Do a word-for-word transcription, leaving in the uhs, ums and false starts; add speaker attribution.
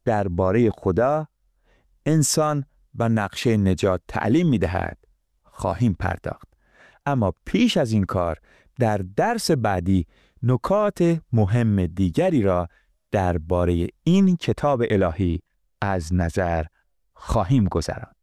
Speaker 1: درباره خدا، انسان و نقشه نجات تعلیم می‌دهد خواهیم پرداخت. اما پیش از این کار در درس بعدی نکات مهم دیگری را درباره این کتاب الهی از نظر خواهیم گذراند.